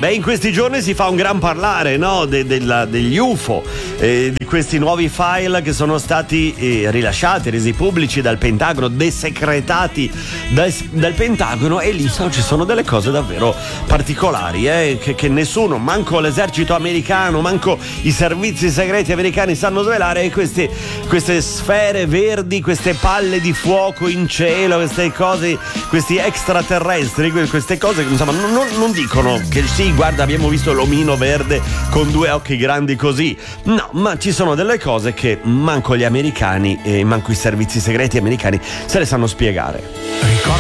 Beh, in questi giorni si fa un gran parlare, no? Degli UFO, di questi nuovi file che sono stati rilasciati, resi pubblici dal Pentagono, desecretati dal Pentagono, e lì ci sono delle cose davvero particolari, che nessuno, manco l'esercito americano, manco i servizi segreti americani sanno svelare. Queste sfere verdi, queste palle di fuoco in cielo, queste cose, questi extraterrestri, queste cose, insomma, non dicono che sì, guarda, abbiamo visto l'omino verde con due occhi grandi così. No, ma ci sono delle cose che manco gli americani e manco i servizi segreti americani se le sanno spiegare. Ricorda